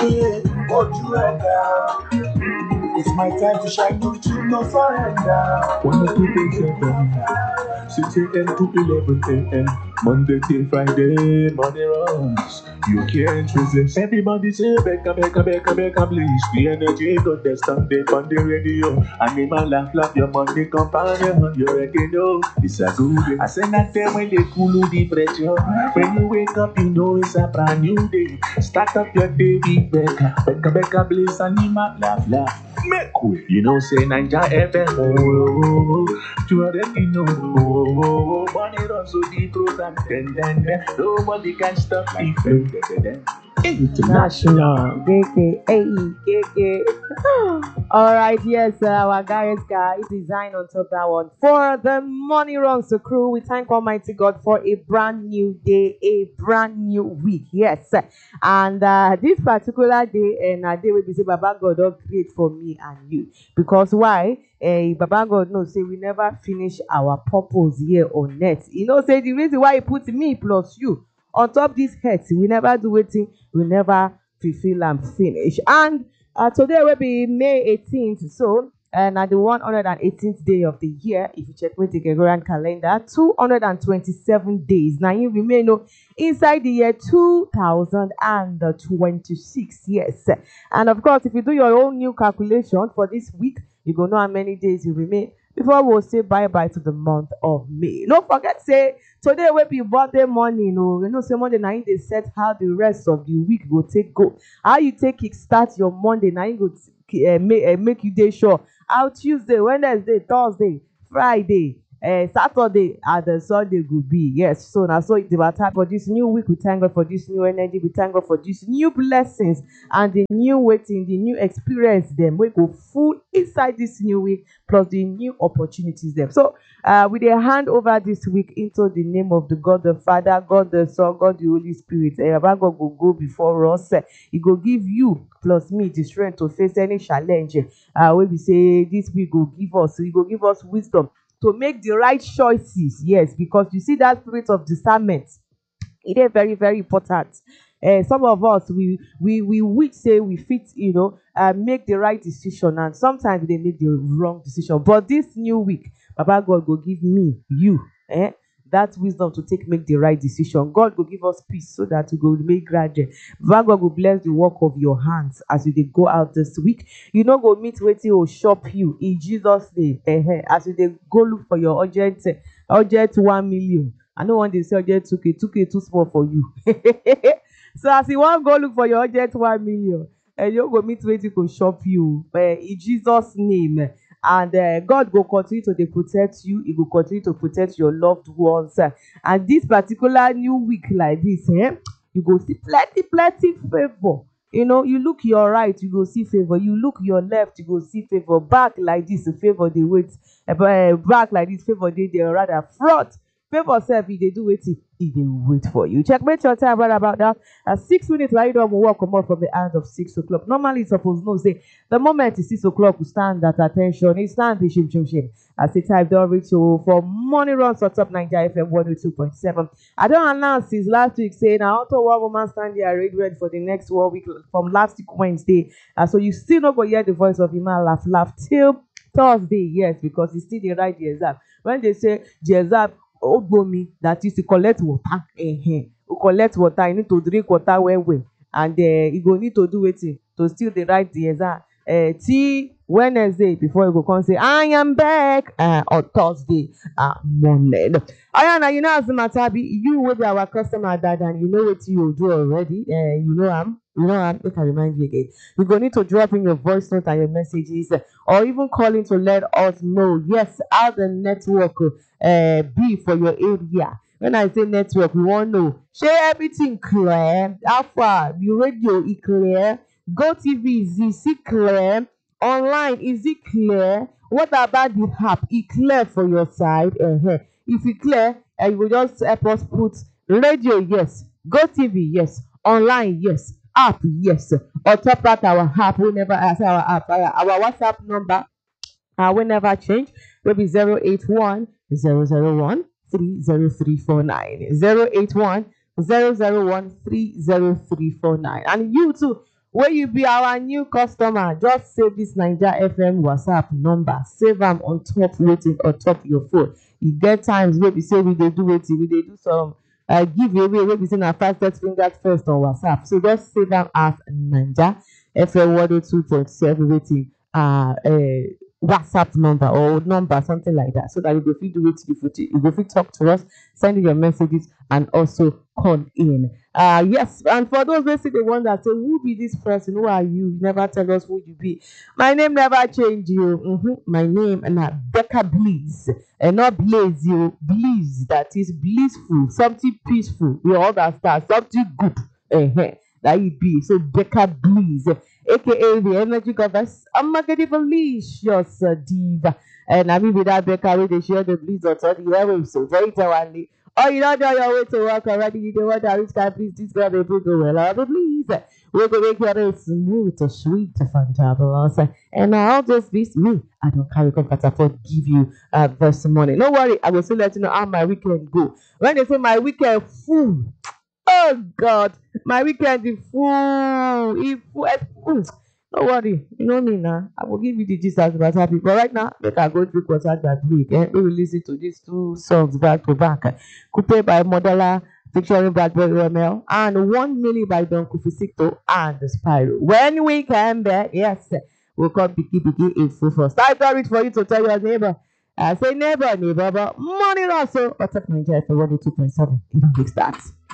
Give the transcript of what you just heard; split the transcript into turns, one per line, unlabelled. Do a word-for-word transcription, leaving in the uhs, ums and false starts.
Yeah, hold you right now. It's my time to shine, no truth, no surrender. One or two days seven, six a m to eleven a m Monday till Friday, money runs. You can't resist. Everybody say, Becca, Becca, Becca, Becca, please. The energy got the Sunday on the radio. Animal laugh, laugh, your money companion. You already know it's a good day. I say that time when they cool the pressure. When you wake up, you know it's a brand new day. Start up your day with Becca, Becca, Becca, please. Animal laugh, laugh. Make way. You know, say Ninja F M. Oh, oh, oh. You already know. Oh, oh, oh. Money runs so deep, road and then, then, then. Nobody can stop the flow.
International. G K A E K K. All right, yes, uh, our guys, guys, design on top that one. For the Money Runs the crew, we thank Almighty God for a brand new day, a brand new week. Yes, and uh, this particular day and a day will be say Baba God don't create for me and you. Because why? Uh, Baba God knows say we never finish our purpose here on earth. You know, say the reason why He put me plus you on top this head, we never do anything, we never fulfill and finish. And uh, today will be May eighteenth, so and at the one hundred eighteenth day of the year, if you check with the Gregorian calendar, two hundred twenty-seven days. Now you remain no, inside the year two thousand twenty-six. Yes, and of course, if you do your own new calculation for this week, you go know how many days you remain before we'll say bye-bye to the month of May. Don't forget, say, today will be birthday morning. No, you know, say Monday night they set how the rest of the week will take go. How you take it, start your Monday night, go uh, make, uh, make you day sure. How Tuesday, Wednesday, Thursday, Friday, uh, Saturday, and the Sunday will be. Yes, so now so it's about time for this new week. We thank God for this new energy. We thank God for these new blessings and the new waiting, the new experience. Them we go full inside this new week, plus the new opportunities them. So uh, we dey hand over this week into the name of the God the Father, God the Son, God the Holy Spirit. Uh, God will go before us. Uh, he go give you plus me the strength to face any challenge. Uh, when we say this week go give us, so he go give us wisdom to make the right choices. Yes, because you see that spirit of discernment, it is very, very important. Uh, some of us we we we which say we fit, you know, uh, make the right decision, and sometimes they make the wrong decision. But this new week, Baba God will give me, you, eh, that wisdom to take make the right decision. God will give us peace so that we go make graduate. Baba God will bless the work of your hands as you dey go out this week. You know, go meet wetin will shop you in Jesus' name. Eh, eh, as you dey go look for your urgent, urgent one million. I know one day say urgent two K, two K too small for you. So as you want go look for your urgent one million, and you go meet wetin go shop you uh, in Jesus' name. And uh, God will continue to dey protect you. He will continue to protect your loved ones. And this particular new week like this, eh, you go see plenty, plenty favor. You know, you look your right, you go see favor. You look your left, you go see favor. Back like this, favor they wait. Uh, back like this, favor they they rather front. Favor self, if they do it, if they wait for you. Checkmate your time right about that. At six minutes, right on, will come up from the end of six o'clock. Normally, it's supposed to say the moment it's six o'clock, we stand at attention. It's stand the shim shim shim. As the time don't reach so for Money Runs on Top Nigeria F M one oh two point seven. I don't announce since last week saying I auto one woman stand there ready for the next one week from last week Wednesday. Uh, so you still not go hear the voice of Iman laugh laugh till Thursday, yes, because it's still the right the exam. When they say the exam Ogbomi, that is to collect water. Uh-huh. To collect water, you need to drink water well well. And uh, you go need to do it to still the right the exam. Uh, till Wednesday before you go come say I am back uh, on Thursday uh, morning. Ayana, you know as the matter be you will be our customer dad and you know what you do already. Uh, you know I'm you know I'm let I remind you again. You go need to drop in your voice note and your messages, uh, or even calling to let us know yes how the network uh, be for your area. When I say network, we want to know share everything clear. How far the radio is clear. Go T V is it clear? Online is it clear? What about the app? It clear for your side? Uh-huh. If it clear, uh, you will just help us put radio, yes. Go T V, yes. Online, yes. App, yes. On top of our app, we never ask our app. Our, our WhatsApp number, uh, we never change. Will be zero eight one zero zero one three zero three four nine. zero eight one zero zero one three zero three four nine. And you too. When you be our new customer, just save this Naija F M WhatsApp number. Save them on top waiting on top your phone. You get times where we say we dey do waiting, we dey do some uh, giveaway wey be say na fastest fingers first on WhatsApp. So just save them as Naija F M one oh two point seven waiting. Uh, uh, WhatsApp number or number, something like that, so that you go fit do it, you go fit talk to us, send in your messages, and also call in. Uh yes, and for those who see the one that say, who be this person? Who are you? You never tell us who you be. My name never change you. Mm-hmm. My name and uh, Becca Bliss, and not Blaze you. Bliss, that is blissful, something peaceful. We all understand something good. Uh-huh. That you be so Becca Bliss, aka the energy goddess, I'm a delicious uh, diva, and I mean with that Becca, we they share the bliss on the airwaves, so very tawali. Oh, you don't know your way to work already. You don't want to reach that, please. This girl, they put go well. Oh, please. We're going to make your smooth, sweet, fantabulous. And I'll just be me. I don't carry comfort for give you uh, this morning. No worry. I will still let you know how my weekend go. When they say my weekend full, oh God, my weekend is full. It's full. It's full. Don't worry, you know me now. I will give you the gist as about happy. But right now, make I go through contact that break. Eh? We will listen to these two songs back to back. Coupe by Modela, featuring Blackberry Romeo, and One Milli by Don Kufisito and Spyro. When we come back, yes, we'll come Biki Biki in full force. I got it for you to tell your neighbor. I say neighbor, neighbor, but money also. What's up, Nigeria for one oh two point seven? It starts.